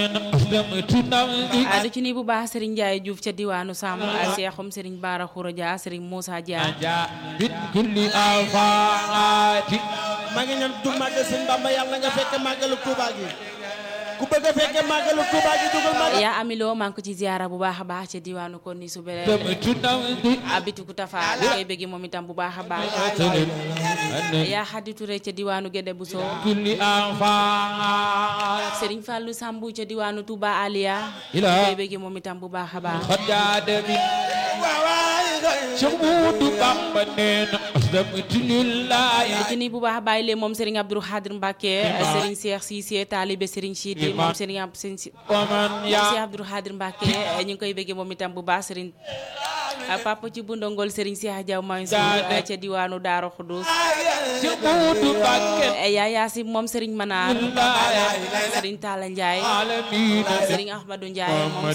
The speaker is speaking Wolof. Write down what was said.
du ci ni bu baax Serigne Ndiaye Diouf ca diwaanu Sam Seexum Serigne Bara Khouradia Serigne Moussa Dia maa ngi ñaan du màggal Serigne Bamba yàlla nga fekk màggalu Touba gi ku bëgg a fekk màggalu Touba gi dugal màggal yaa amiloo maa ngi ko ci ziara bu baax a baax ca diwaanu kon ni su bere abitu ku tafa koy bëgg moom itam bu baax a baax yaa Xadi Touré ca diwaanu Gédé Bousso Serigne Fallou Sambu ca diwaanu Touba Aliya koy bëgg moom itam bu baax a baax ci ni bu baax bàyyi leen moom Serigne Abdou Khadir Mbacké Serigne Cheikh Cissé talibé Serigne Chidi moom Serigne Cheikh Abdou Khadir Mbacké ñu ngi koy bëgg moom itam bu baax Serigne papa ci bu ndongol Serigne Cheikh Diaw Mansour ca diwaanu Daaru Khoudoss yaa Yaasi moom Serigne Manar Serigne Talla Ndiaye Serigne Ahmadou Ndiaye moom